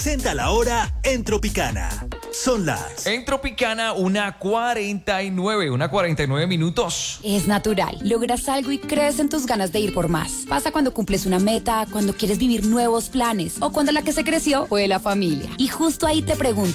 Presenta la hora en Tropicana. Son las... En Tropicana, 1:49 minutos. Es natural. Logras algo y crees en tus ganas de ir por más. Pasa cuando cumples una meta, cuando quieres vivir nuevos planes o cuando la que se creció fue la familia. Y justo ahí te pregunto,